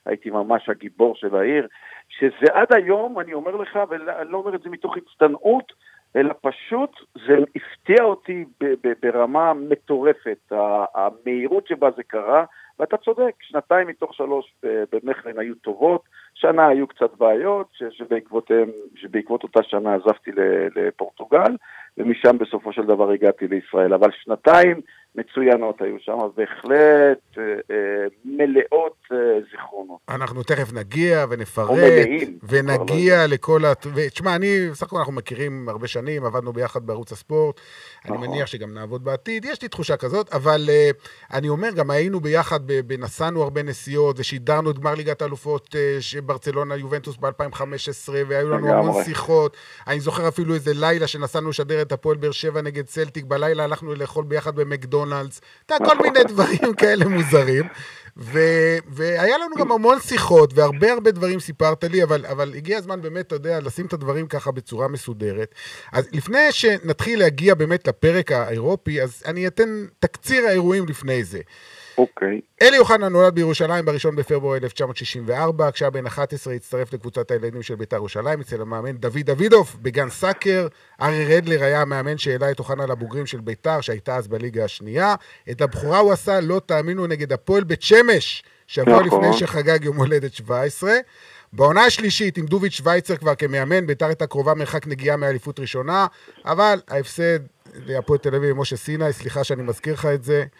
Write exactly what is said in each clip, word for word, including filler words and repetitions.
הייתי ממש הגיבור של העיר, שזה עד היום, אני אומר לך, ואני לא אומר את זה מתוך הצטנעות, אלא פשוט זה הפתיע אותי ב- ב- ברמה מטורפת, המהירות שבה זה קרה, ואתה צודק, שנתיים מתוך שלוש במכרן היו טובות, שנה היו קצת בעיות, שבעקבותיהם, שבעקבות אותה שנה עזבתי לפורטוגל, ומשם בסופו של דבר הגעתי לישראל, אבל שנתיים מצוינות היו שם, בהחלט אה, אה, מלאות אה, זיכרונות. אנחנו תכף נגיע ונפרט, מלאים, ונגיע לכל ה... ותשמע, אני, בסך הכל אנחנו מכירים הרבה שנים, עבדנו ביחד בערוץ הספורט, נכון. אני מניח שגם נעבוד בעתיד, יש לי תחושה כזאת, אבל uh, אני אומר, גם היינו ביחד, נסענו הרבה נסיעות, ושידרנו את גמר ליגת האלופות uh, ברצלונה יובנטוס ב-אלפיים וחמש עשרה, והיו לנו המון שיחות, אני זוכר אפילו איזה לילה שנסענו לשדר את הפועל באר שבע נגד צלטיק, בלילה הלכנו לאכול ביחד במקדונלדס, כל מיני דברים כאלה מוזרים, ו- והיה לנו גם המון שיחות, והרבה הרבה דברים סיפרת לי, אבל, אבל הגיע הזמן באמת, אתה יודע, לשים את הדברים ככה בצורה מסודרת. אז לפני שנתחיל להגיע באמת לפרק האירופי, אז אני אתן תקציר האירועים לפני זה. אוקיי. אלי אוחנה נולד בירושלים בראשון בפברואר אלף תשע מאות שישים וארבע, כשהיה בן אחת עשרה הצטרף לקבוצת הילדים של בית"ר ירושלים, אצל המאמן דוד דוידוף בגן סאקר. ארי רדלר היה המאמן שהעלה את אוחנה לבוגרים של בית"ר, שהייתה אז בליגה השנייה. את הבכורה הוא עשה, לא תאמינו, נגד הפועל בית שמש, שבוע לפני שחגג יום הולדת שבע עשרה. בעונה השלישית, עם דוביץ' שוויצר כבר כמאמן, בית"ר הייתה קרובה מרחק נגיעה מאליפות ראשונה, אבל ההפסד להפועל תל אביב משה סיני, סליחה שאני מזכיר לך את זה,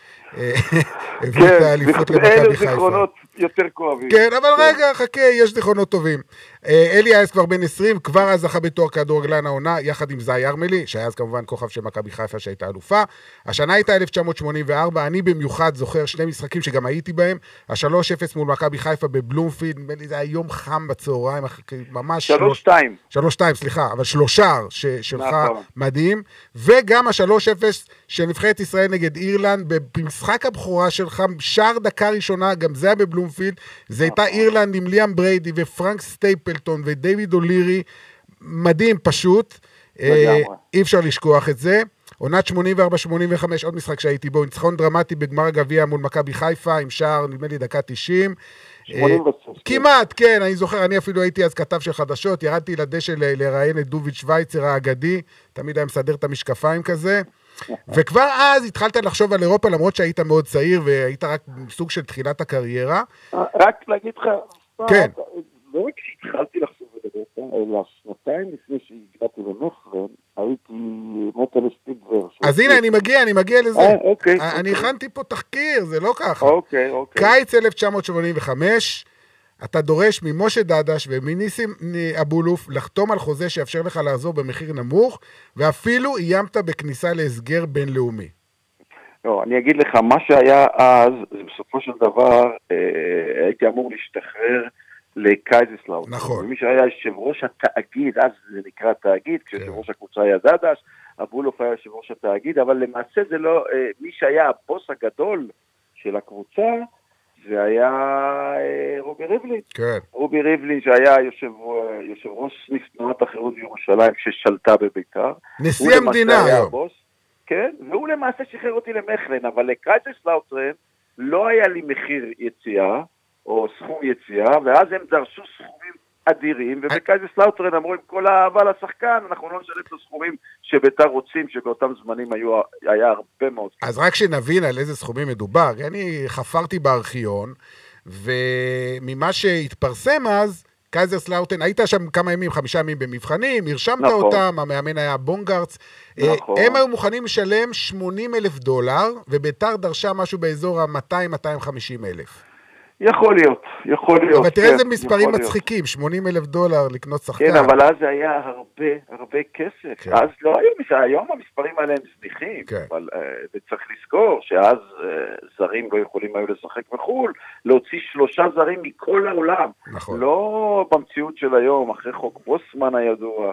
הביא את האליפות למכבי חיפה. אלו זיכרונות יותר כואבים. כן, אבל רגע, חכה, יש זיכרונות טובים. אלי היה אז כבר בן עשרים, כבר אז זכה בתואר כדורגלן העונה, יחד עם זאי ארמלי, שהיה אז כמובן כוכב של מכבי חיפה שהייתה אלופה. השנה הייתה אלף תשע מאות שמונים וארבע, אני במיוחד זוכר שני משחקים שגם הייתי בהם, ה-שלוש אפס מול מכבי חיפה בבלומפילד, זה היה יום חם בצהריים, ממש שלוש שתיים. שלוש שתיים, סליחה, אבל שלושה שלך מדהים, וגם ה-שלוש אפס של נבחרת ישראל נגד אירלנד, במשחק הבכורה שלך, שער דקה ראשונה, גם זה היה בבלומפילד, זה הייתה אירלנד עם ליאם בריידי ופרנק סטייפלטון ודייוויד אולירי, מדהים פשוט, אי אפשר לשכוח את זה. עונת שמונים וארבע שמונים וחמש, עוד משחק שהייתי בו, ניצחון דרמטי בגמר הגביע מול מכבי חיפה, עם שער, נדמה לי, דקה תשעים. כמעט, כן, אני זוכר, אני אפילו הייתי אז כתב של חדשות, ירדתי לדשא לראיין את דוביץ' שוויצר האגדי, תמיד היה מסדר את המשקפיים כזה, וכבר אז התחלת לחשוב על אירופה, למרות שהיית מאוד צעיר, והיית רק סוג של תחילת הקריירה. רק להגיד לך, כן. לא רק שהתחלתי לחשוב על אירופה, אלא שנתיים לפני שהגעתי למכרן, הייתי מוטה לספיגבר. אז הנה, אני מגיע, אני מגיע לזה. אה, אוקיי. אני הכנתי פה תחקיר, זה לא ככה. אוקיי, אוקיי. קיץ אלף תשע מאות שמונים וחמש, אתה דורש ממשה דדש ומניסים אבולוף לחתום על חוזה שיאפשר לך לעזור במחיר נמוך, ואפילו איימת בכניסה להסגר בינלאומי. לא, אני אגיד לך, מה שהיה אז, בסופו של דבר, אה, הייתי אמור להשתחרר לקייזרסלאוטרן. נכון. ומי שהיה יושב ראש התאגיד, אז זה נקרא תאגיד, כשיושב ראש הקבוצה היה דדש, אבולוף היה יושב ראש התאגיד, אבל למעשה זה לא, אה, מי שהיה הבוס הגדול של הקבוצה, זה היה אה, רובי ריבלין. כן. רובי ריבלין שהיה יושב, יושב ראש סניף תנועת החירות בירושלים ששלטה בבית"ר. נשיא המדינה היום. הבוס, כן, והוא למעשה שחרר אותי למכרן, אבל לקייזרסלאוטרן לא היה לי מחיר יציאה, או סכום יציאה, ואז הם דרשו סכומים אדירים, ובקייזרסלאוטרן אמרו עם כל האהבה לשחקן, אנחנו לא נשלם את הסכומים שבית"ר רוצים, שבאותם זמנים היו, היה הרבה מאוד. אז רק שנבין על איזה סכומים מדובר, אני חפרתי בארכיון, וממה שהתפרסם אז, קייזרסלאוטרן, היית שם כמה ימים, חמישה ימים במבחנים, הרשמת נכון. אותם, המאמן היה בונגרץ, נכון. הם היו מוכנים לשלם שמונים אלף דולר, ובית"ר דרשה משהו באזור ה-מאתיים עד מאתיים וחמישים אלף. יכול להיות, יכול להיות. אבל תראה איזה מספרים מצחיקים, שמונים אלף דולר לקנות שחקן. כן, אבל אז זה היה הרבה, הרבה כסף. כן. אז לא היום, היום המספרים האלה הם זניחים, כן. אבל uh, צריך לזכור שאז uh, זרים לא יכולים היו לשחק בחול, להוציא שלושה זרים מכל העולם. נכון. לא במציאות של היום, אחרי חוק בוסמן הידוע,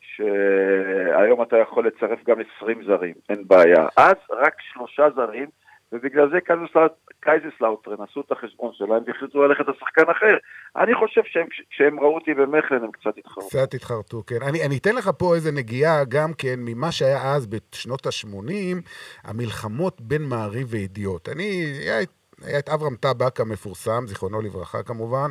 שהיום אתה יכול לצרף גם עשרים זרים, אין בעיה. אז רק שלושה זרים, ובגלל זה קייזרסלאוטרן עשו את החשבון שלהם והחליטו ללכת לשחקן אחר. אני חושב שהם, כשהם ראו אותי במכרן הם קצת התחרטו. קצת התחרטו, כן. אני, אני אתן לך פה איזה נגיעה גם כן ממה שהיה אז בשנות ה-שמונים, המלחמות בין מעריב וידיעות. אני, היה, היה את אברהם טבק המפורסם, זיכרונו לברכה כמובן,